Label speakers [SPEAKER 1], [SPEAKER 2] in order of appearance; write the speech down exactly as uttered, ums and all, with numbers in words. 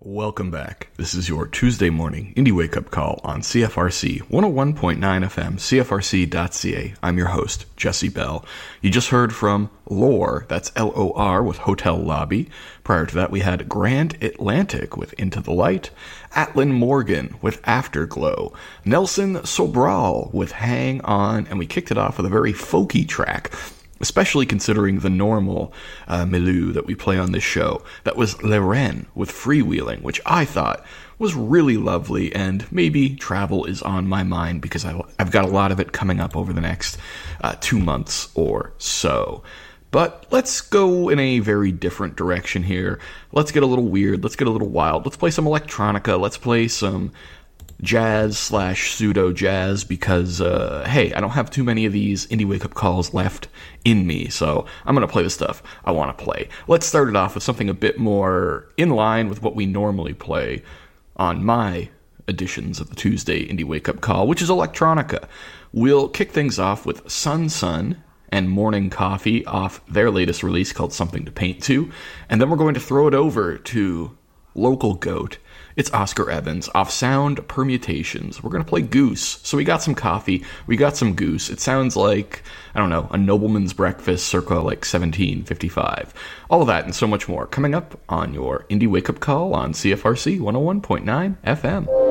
[SPEAKER 1] Welcome back. This is your Tuesday morning Indie Wake Up Call on C F R C one oh one point nine F M, C F R C dot C A. I'm your host, Jesse Bell. You just heard from Lore, that's L O R with Hotel Lobby. Prior to that, we had Grand Atlantic with Into the Light, Atlin Morgan with Afterglow, Nelson Sobral with Hang On, and we kicked it off with a very folky track, especially considering the normal uh, milieu that we play on this show. That was Le Ren with Freewheeling, which I thought was really lovely, and maybe travel is on my mind because I, I've got a lot of it coming up over the next uh, two months or so. But let's go in a very different direction here. Let's get a little weird. Let's get a little wild. Let's play some electronica. Let's play some jazz slash pseudo jazz because, uh, hey, I don't have too many of these indie wake up calls left in me, so I'm going to play the stuff I want to play. Let's start it off with something a bit more in line with what we normally play on my editions of the Tuesday Indie Wake Up Call, which is electronica. We'll kick things off with Sun Sun and Morning Coffee off their latest release called Something to Paint To, and then we're going to throw it over to local goat. It's Oscar Evans off Sound Permutations. We're going to play Goose. So we got some coffee, we got some goose. It sounds like, I don't know, a nobleman's breakfast circa like seventeen fifty-five. All of that and so much more coming up on your Indie Wake Up Call on C F R C one oh one point nine F M.